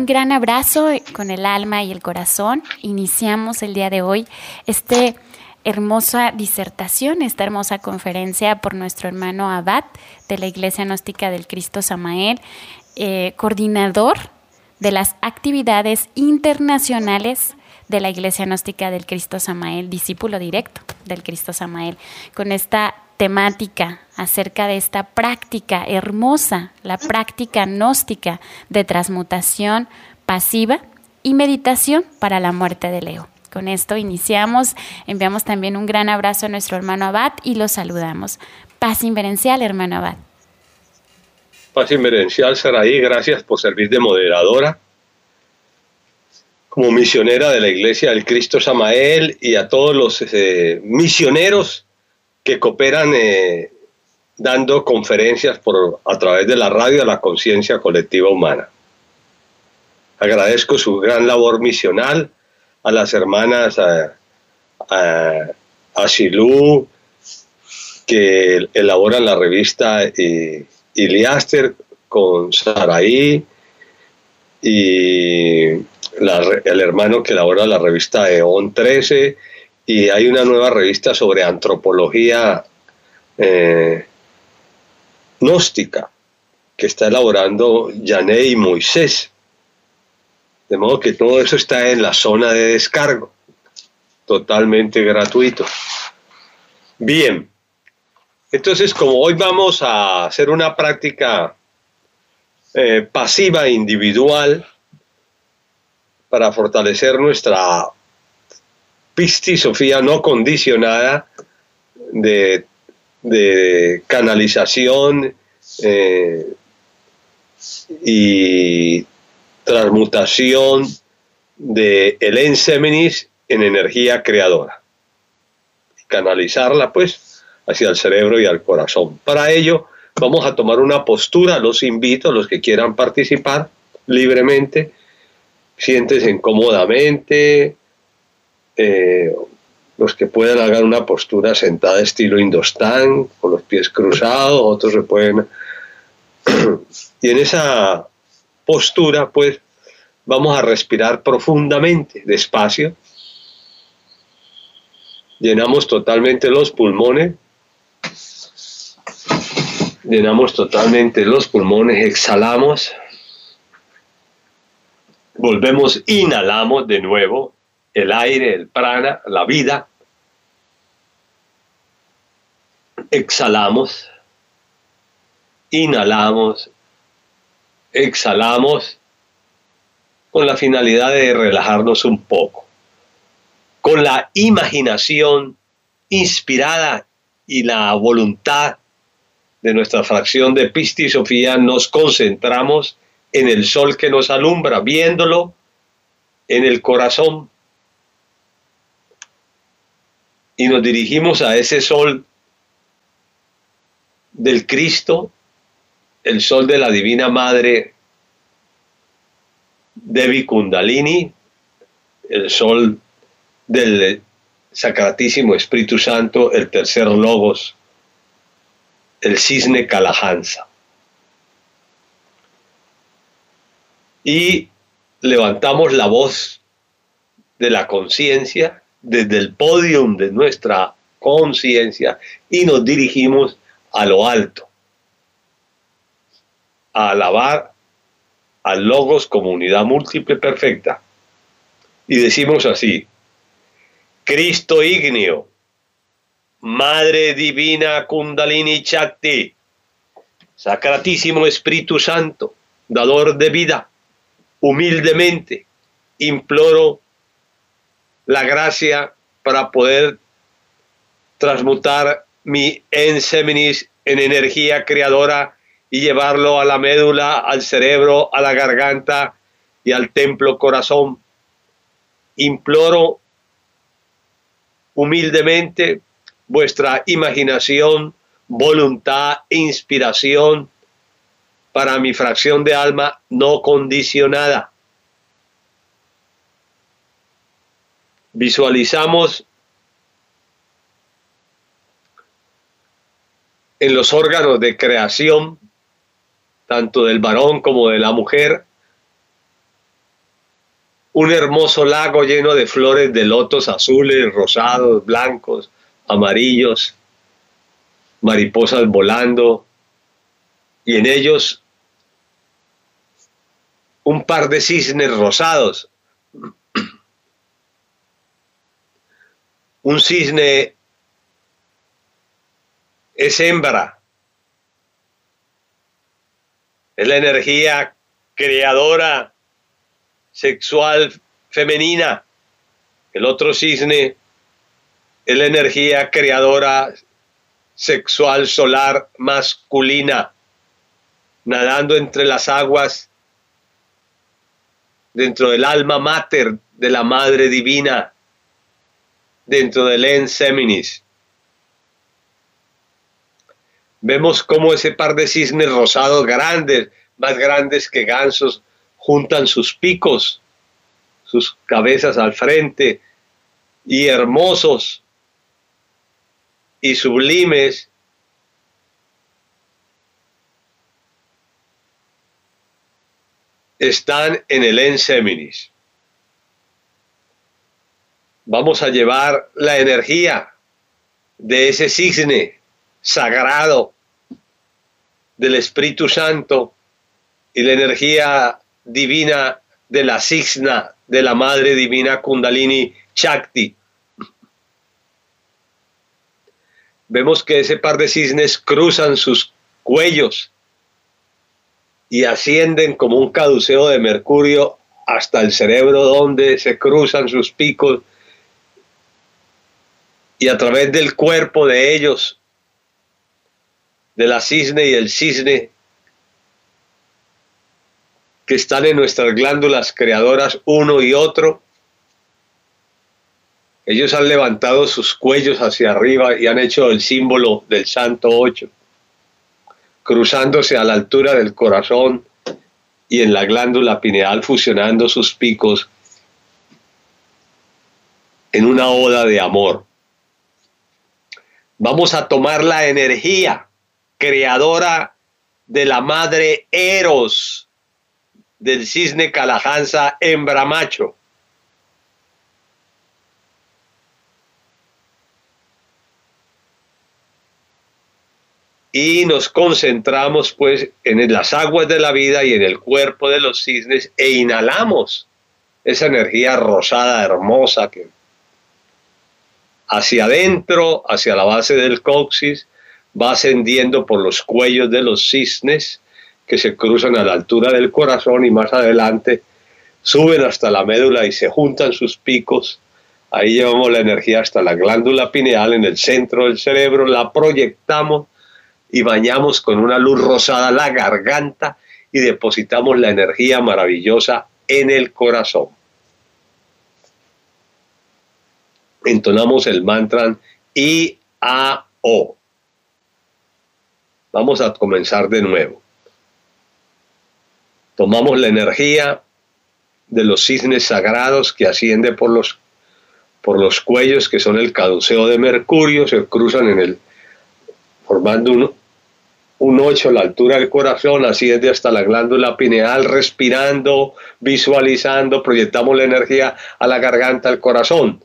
un gran abrazo con el alma y el corazón. Iniciamos el día de hoy esta hermosa disertación, esta hermosa conferencia por nuestro hermano Abad de la Iglesia Gnóstica del Cristo Samael, coordinador de las actividades internacionales de la Iglesia Gnóstica del Cristo Samael, discípulo directo del Cristo Samael, con esta temática acerca de esta práctica hermosa, la práctica gnóstica de transmutación pasiva y meditación para la muerte del ego. Con esto iniciamos, enviamos también un gran abrazo a nuestro hermano Abad y lo saludamos. Paz inverencial, hermano Abad. Paz inverencial, Saraí, gracias por servir de moderadora como misionera de la Iglesia del Cristo Samael y a todos los misioneros que cooperan dando conferencias a través de la radio a la conciencia colectiva humana. Agradezco su gran labor misional a las hermanas Asilú, que elaboran la revista Iliaster con Saraí, y el hermano que elabora la revista Eón 13, y hay una nueva revista sobre antropología gnóstica que está elaborando Yané y Moisés. De modo que todo eso está en la zona de descargo, totalmente gratuito. Bien, entonces como hoy vamos a hacer una práctica pasiva individual para fortalecer nuestra pistisofía no condicionada de canalización y transmutación de el enseminis en energía creadora, canalizarla pues hacia el cerebro y al corazón. Para ello vamos a tomar una postura. Los invito a los que quieran participar libremente, siéntense cómodamente. Los que puedan hagan una postura sentada estilo Indostán, con los pies cruzados, otros se pueden... Y en esa postura, pues, vamos a respirar profundamente, despacio. Llenamos totalmente los pulmones. Llenamos totalmente los pulmones, exhalamos. Volvemos, inhalamos de nuevo el aire, el prana, la vida. Exhalamos, inhalamos, exhalamos, con la finalidad de relajarnos un poco. Con la imaginación inspirada y la voluntad de nuestra fracción de Pistisofía nos concentramos en el sol que nos alumbra, viéndolo en el corazón. Y nos dirigimos a ese sol del Cristo, el sol de la Divina Madre Devi Kundalini, el sol del Sacratísimo Espíritu Santo, el tercer Logos, el cisne Kalahansa. Y levantamos la voz de la conciencia desde el podium de nuestra conciencia y nos dirigimos a lo alto, a alabar al Logos como unidad múltiple perfecta. Y decimos así: Cristo ígneo, Madre Divina Kundalini Shakti, Sacratísimo Espíritu Santo, dador de vida, humildemente imploro la gracia para poder transmutar mi enseminis en energía creadora y llevarlo a la médula, al cerebro, a la garganta y al templo corazón. Imploro humildemente vuestra imaginación, voluntad e inspiración para mi fracción de alma no condicionada. Visualizamos en los órganos de creación, tanto del varón como de la mujer, un hermoso lago lleno de flores de lotos azules, rosados, blancos, amarillos, mariposas volando, y en ellos un par de cisnes rosados. Un cisne es hembra, es la energía creadora sexual femenina. El otro cisne es la energía creadora sexual solar masculina, nadando entre las aguas, dentro del alma mater de la Madre Divina, dentro del Ens Seminis. Vemos cómo ese par de cisnes rosados grandes, más grandes que gansos, juntan sus picos, sus cabezas al frente, y hermosos y sublimes, están en el Ens Seminis. Vamos a llevar la energía de ese cisne sagrado del Espíritu Santo y la energía divina de la cisna de la Madre Divina Kundalini Shakti. Vemos que ese par de cisnes cruzan sus cuellos y ascienden como un caduceo de Mercurio hasta el cerebro, donde se cruzan sus picos, y a través del cuerpo de ellos, de la cisne y el cisne, que están en nuestras glándulas creadoras uno y otro, ellos han levantado sus cuellos hacia arriba y han hecho el símbolo del Santo 8, cruzándose a la altura del corazón y en la glándula pineal, fusionando sus picos en una oda de amor. Vamos a tomar la energía creadora de la madre Eros, del cisne Kalahansa hembra macho. Y nos concentramos pues en las aguas de la vida y en el cuerpo de los cisnes, e inhalamos esa energía rosada, hermosa, que hacia adentro, hacia la base del coxis, va ascendiendo por los cuellos de los cisnes, que se cruzan a la altura del corazón, y más adelante suben hasta la médula y se juntan sus picos. Ahí llevamos la energía hasta la glándula pineal en el centro del cerebro, la proyectamos y bañamos con una luz rosada la garganta y depositamos la energía maravillosa en el corazón. Entonamos el mantra I-A-O. Vamos a comenzar de nuevo. Tomamos la energía de los cisnes sagrados que asciende por los cuellos, que son el caduceo de Mercurio, se cruzan formando un 8 a la altura del corazón, asciende hasta la glándula pineal, respirando, visualizando, proyectamos la energía a la garganta, al corazón.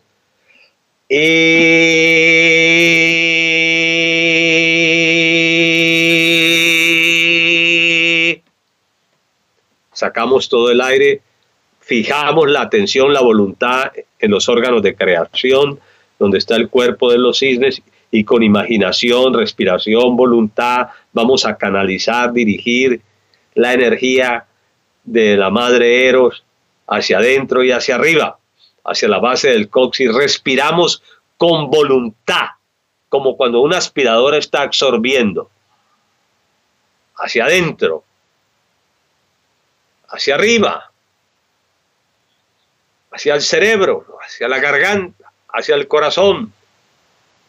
Sacamos todo el aire, fijamos la atención, la voluntad en los órganos de creación, donde está el cuerpo de los cisnes, y con imaginación, respiración, voluntad, vamos a canalizar, dirigir la energía de la madre Eros hacia adentro y hacia arriba, hacia la base del coxis. Respiramos con voluntad, como cuando una aspiradora está absorbiendo, hacia adentro, hacia arriba, hacia el cerebro, hacia la garganta, hacia el corazón.